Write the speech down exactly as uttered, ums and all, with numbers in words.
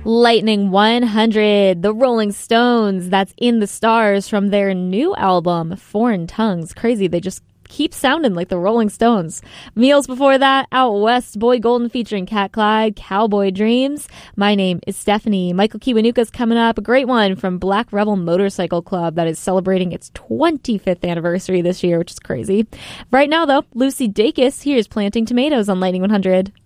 Lightning one hundred, the Rolling Stones, that's In the Stars from their new album, Foreign Tongues. Crazy, they just keep sounding like the Rolling Stones. Meals before that, Out West, Boy Golden featuring Cat Clyde, Cowboy Dreams. My Name is Stephanie. Michael Kiwanuka's coming up. A great one from Black Rebel Motorcycle Club that is celebrating its twenty-fifth anniversary this year, which is crazy. Right now, though, Lucy Dacus, here's Planting Tomatoes on Lightning one hundred.